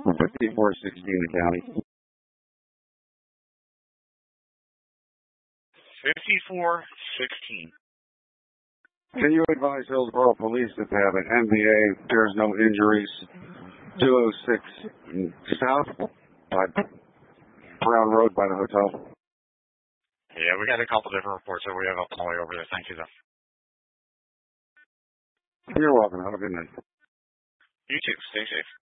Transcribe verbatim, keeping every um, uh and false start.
fifty-four sixteen in the county. fifty-four sixteen. Can you advise Hillsborough Police that they have an M V A, there's no injuries, two oh six South by Brown Road by the hotel? Yeah, we got a couple different reports, so we have a Polly over there. Thank you, though. You're welcome. Have a good night. You too. Stay safe.